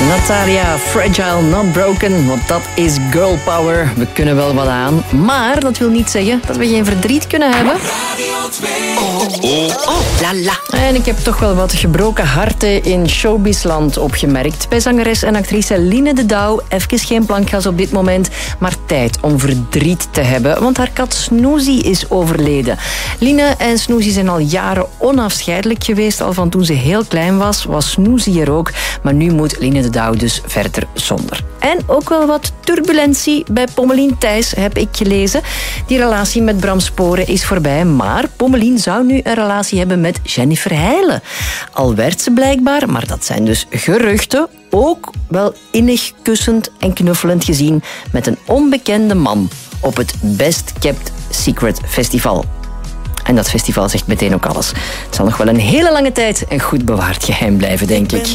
Natalia, Fragile, Not Broken, want dat is girl power. We kunnen wel wat aan, maar dat wil niet zeggen dat we geen verdriet kunnen hebben. Radio 2. Oh, la la. En ik heb toch wel wat gebroken harten in showbizland opgemerkt. Bij zangeres en actrice Line de Douw, even geen plankgas op dit moment, maar tijd om verdriet te hebben, want haar kat Snoezie is overleden. Line en Snoezie zijn al jaren onafscheidelijk geweest. Al van toen ze heel klein was Snoezie er ook. Maar nu moet Line de Douw dus verder zonder. En ook wel wat turbulentie bij Pommelien Thijs, heb ik gelezen. Die relatie met Bram Sporen is voorbij, maar Pommelien zou nu een relatie hebben met Jennifer Heijlen. Al werd ze blijkbaar, maar dat zijn dus geruchten, ook wel innig kussend en knuffelend gezien met een onbekende man op het Best Kept Secret Festival. En dat festival zegt meteen ook alles. Het zal nog wel een hele lange tijd een goed bewaard geheim blijven, denk ik.